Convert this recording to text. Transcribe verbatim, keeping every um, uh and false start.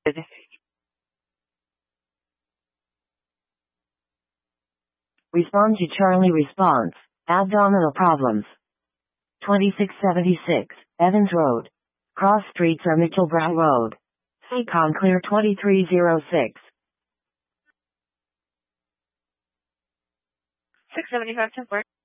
Respond to Charlie response. Abdominal problems. twenty-six seventy-six, Evans Road. Cross streets are Mitchellbrow Road. Seacon clear twenty-three oh six. six seventy-five, ten four.